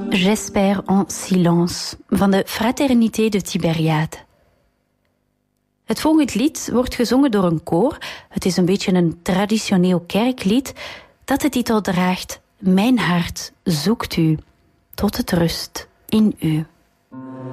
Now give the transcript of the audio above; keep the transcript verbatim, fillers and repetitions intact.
J'espère en silence van de Fraternité de Tibériade. Het volgende lied wordt gezongen door een koor. Het is een beetje een traditioneel kerklied dat de titel draagt: Mijn hart zoekt u, tot het rust in u.